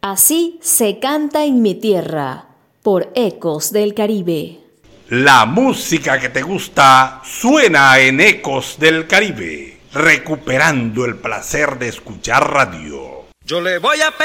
Así se canta en mi tierra, por Ecos del Caribe. La música que te gusta suena en Ecos del Caribe, recuperando el placer de escuchar radio. Yo le voy a